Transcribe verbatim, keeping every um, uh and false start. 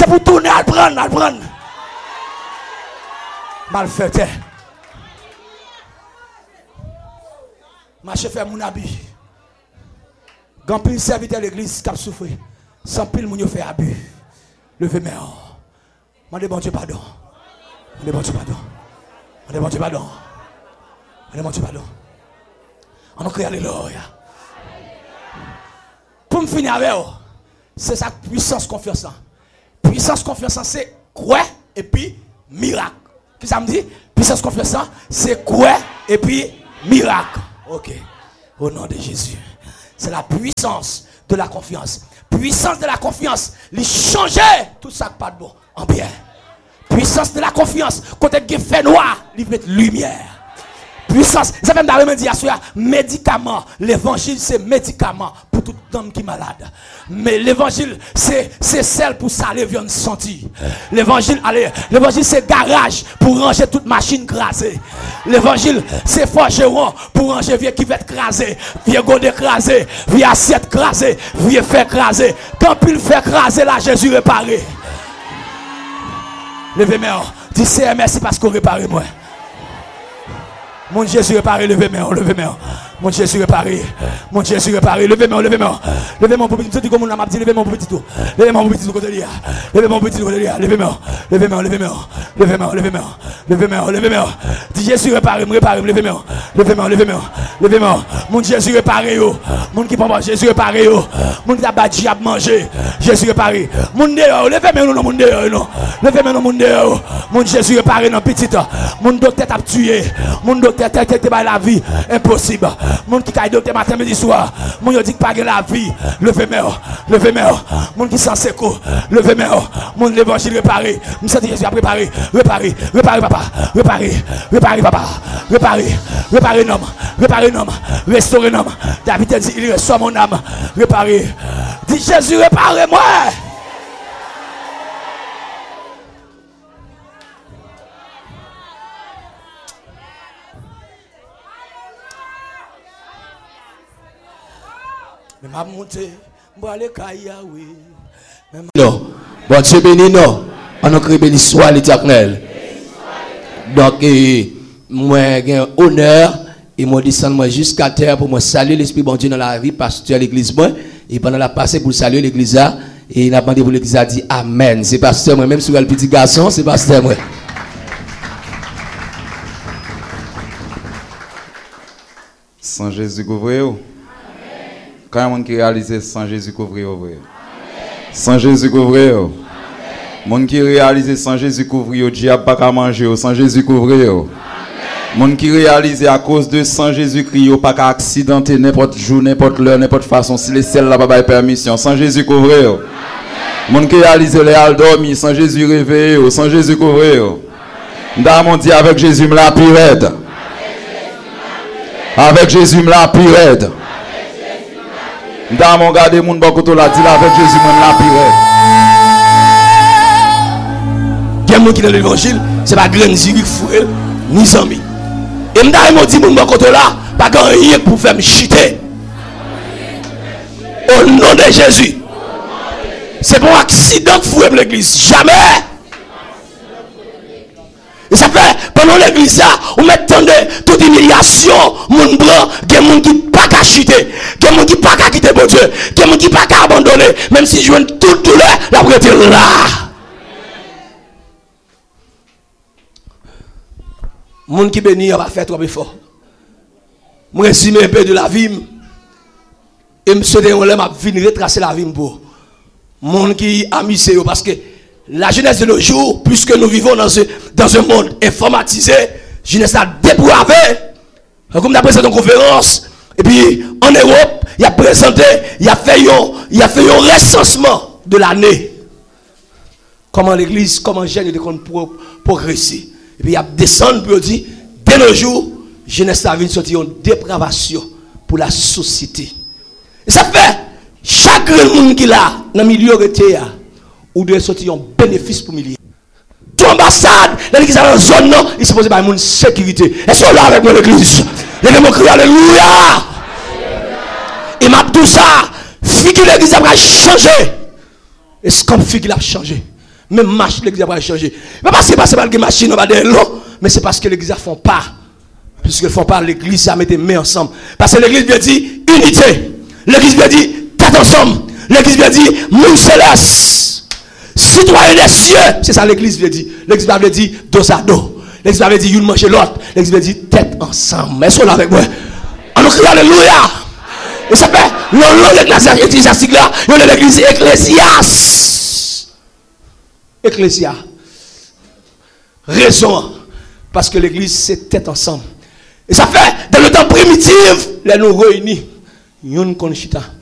pour tourner, à prendre, à prendre. Mal fait. Marché fait mon habit. Quand pile serviteur de l'église qui a souffert, sans pile mon fait abus. Levez mes mains. Mandez bon Dieu pardon. Mandez bon Dieu pardon. Mandez bon Dieu pardon. Mandez bon Dieu pardon. On a crié alléluia. Pour me finir avec vous, c'est sa puissance confiance. Puissance confiance, c'est quoi et puis miracle. Qu'est-ce que ça me dit? Puissance confiance, c'est quoi et puis miracle. Ok. Au nom de Jésus. C'est la puissance de la confiance. Puissance de la confiance. Il changeait tout ça pas de bon en bien. Puissance de la confiance. Quand il fait noir, il met lumière. Puissance. Ça même dans le média, médicament. L'évangile, c'est médicament pour tout homme qui est malade. Mais l'évangile, c'est c'est celle pour ça les viande sentir. L'évangile, allez, l'évangile, c'est garage pour ranger toute machine crasée. L'évangile, c'est forgeron pour ranger vieux qui va être crasé, vieux god écrasé, vieux assiette crasé, vieux fait crasé. Quand il fait craser là, Jésus réparé. Levez-moi, dis c'est merci parce qu'on répare moi. Mon Jésus réparé, levez-moi, levez-moi. Mon Jésus réparé, mon Jésus réparé, levez-moi, levez-moi. Levez-moi pour petit tout, comme on a dit, levez-moi pour petit tout. Levez-moi pour petit tout, côté là. Levez-moi pour petit tout, côté là. Levez-moi, levez-moi, levez-moi. Levez-moi, levez-moi. Levez-moi, levez-moi. Dis Jésus réparé, me réparé, levez-moi. Levez-moi, levez-moi. Levez-moi. Mon Jésus réparé, yo. Mon qui prend Jésus réparé, yo. Mon qui a battu à manger. Jésus réparé. Mon dehors, levez-moi, non, mon dehors, non. Levez-moi, non, mon dehors. Mon Jésus réparé, non, petit. Mon docteur t'a tué. Mon docteur t'a été la vie. Impossible. Mon qui caille docteur matin midi soir, mon yo dit pas la vie, levez-moi, levez-moi. Mon qui sans secours, levez-moi. Mon l'évangile réparé, me senti Jésus a préparé, réparé, réparé papa, réparé, réparé papa, réparé, réparé homme, réparé homme, restaurer homme. David dit il restaure mon âme, réparé. Dit Jésus réparez-moi. Mais m'a monté, moi les Kayawe. Non, bon Dieu béni non. On a créé béni soit l'Éternel. Donc moi j'ai honneur et moi descendre moi jusqu'à terre pour moi saluer l'esprit bon Dieu dans la vie pasteur l'église moi et pendant la passé pour saluer l'église là et il a demandé pour l'église a dit amen. C'est pasteur moi même si le petit garçon, c'est pasteur moi. Sans Jésus couvrir. Quand il y a qui réalise sans Jésus couvrir, sans Jésus couvrir, mon qui réalise sans Jésus couvrir, diable pas qu'à manger, sans Jésus couvrir. Mon qui réalise à cause de sans Jésus Christ, pas qu'à accidenter n'importe jour, n'importe l'heure, n'importe façon, si les ciels là pas permission, sans Jésus couvrir. Mon qui réalise les al dormir, sans Jésus réveiller, sans Jésus couvrir. Dans mon dit avec Jésus me la pire. Avec Jésus me la pire. Dans mon garde mon bokoto la dit avec Jésus même la pire. Il y a des gens qui dans l'évangile, c'est pas grand zirik frère ni zami. Et m'da mon dit mon bokoto là, pas grand rien pour faire me chuter. Au nom de Jésus. C'est pour accident que frère l'église, jamais. Et ça fait pendant l'église là, on met tant de toute humiliation, mon blanc, des gens qui pas qu'à chuter, des gens qui pas qu'à quitter bon Dieu, des gens qui pas qu'à abandonner, même si je viens toute douleur, la prêter là. Monde qui béni va faire trop fort. Moi résume un peu de la vie et me souhaite on m'a venir retracer la vie pour monde qui amusé parce que la jeunesse de nos jours, puisque nous vivons dans, ce, dans un monde informatisé, jeunesse a dépravé. Comme d'après cette conférence, et puis en Europe, il a présenté, il a fait un, il a fait un recensement de l'année. Comment l'église, comment jeune de pour progresser. Et puis il a descendu pour dire, dès nos jours, jeunesse a vu sortir une dépravation pour la société. Et ça fait, chaque monde qui là, dans le milieu de terre, ou de sortir un bénéfice pour milliers. Tout ambassade, l'église dans la zone, non, il se pose par une sécurité. Est-ce que là avec moi l'église? Les mots crient alléluia. Et m'a tout ça, figure l'église a changé. Et ce qu'on figure a changé. Même marche, l'église va changer. Mais parce que c'est pas que machine, on va dire l'eau, mais c'est parce que l'église ne font pas. Puisqu'ils ne font pas, l'église, ça met des mains ensemble. Parce que l'église veut dire unité. L'église veut dire tête ensemble. L'église veut dire monde céleste. Citoyen des cieux. C'est ça l'église veut dire. L'église veut dire dos à dos. L'église veut dire une manger l'autre. L'église veut dire tête ensemble. Mais sont là avec moi. On nous crie alléluia. Et ça fait, le nom ecclésiastique là, il y a l'église ecclésias. Ecclésia. Raison. Parce que l'église, c'est tête ensemble. Et ça fait, dans le temps primitif, les nous réunis. Yon konchita.